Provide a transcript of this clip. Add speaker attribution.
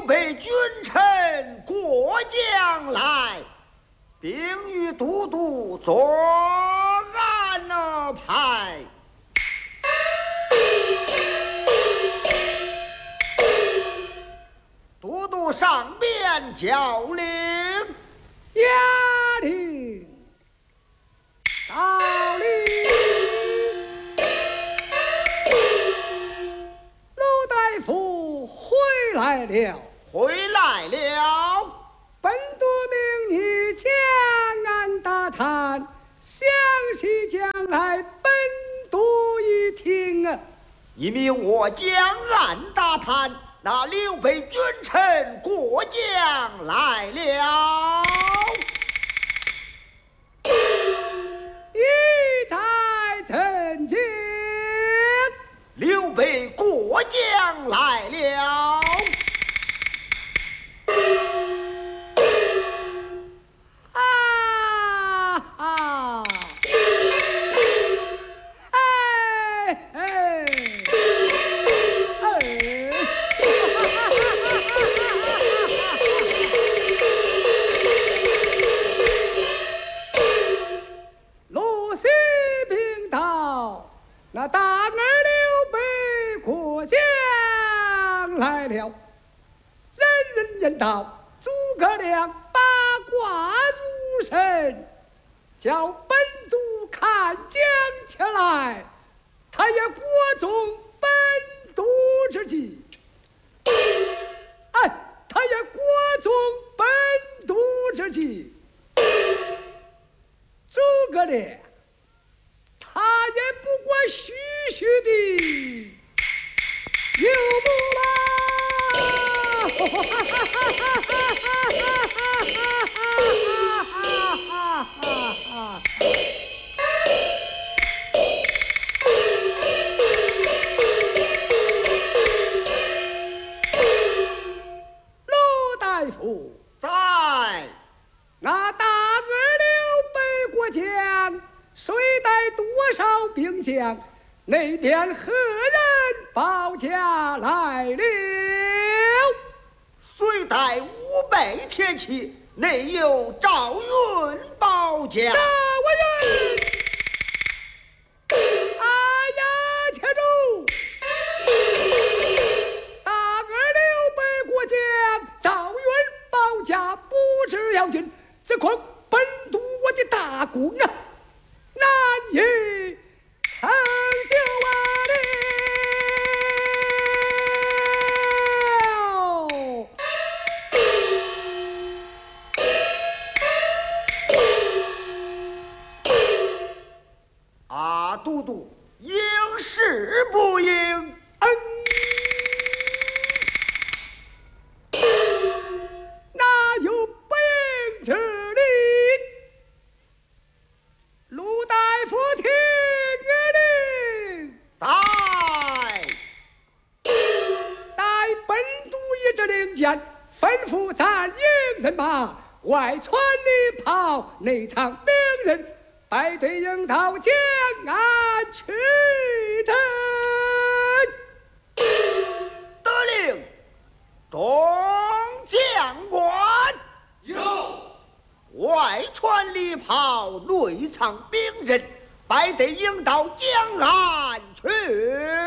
Speaker 1: 刘备君臣过江来，并与都督坐安排。都督上边教令，
Speaker 2: 压令，诏令。陆大夫回来了，
Speaker 1: 回来了。
Speaker 2: 本督命你江安大谈，详细将来本督一听啊。
Speaker 1: 一命我江岸大谈，那刘备君臣过江来了。
Speaker 2: 一在陈前，
Speaker 1: 刘备过江来了。
Speaker 2: 那大儿刘备过江来了，人人言道诸葛亮八卦入神，叫本督看将起来，他也果中本督之计。他也果中本督之计。诸葛亮他也不过虚虚的有陆大夫
Speaker 1: 在，
Speaker 2: 那大儿刘备过江，谁带多少兵将？那天何人报家来了？
Speaker 1: 虽带500铁骑，内有赵云保驾。
Speaker 2: 赵云，且住！大儿刘备过江，赵云保驾不知要紧，这况本督我的大功啊，难以成就
Speaker 1: 都督应是不应？
Speaker 2: 哪有不应之理？陆大夫听令，
Speaker 1: 在，
Speaker 2: 待本督一支令箭，吩咐咱营人马外传礼炮，内藏兵人，摆队迎到江安去阵。
Speaker 1: 得令，众将官
Speaker 3: 有，
Speaker 1: 外传礼炮，内藏兵人，摆队迎到江岸去。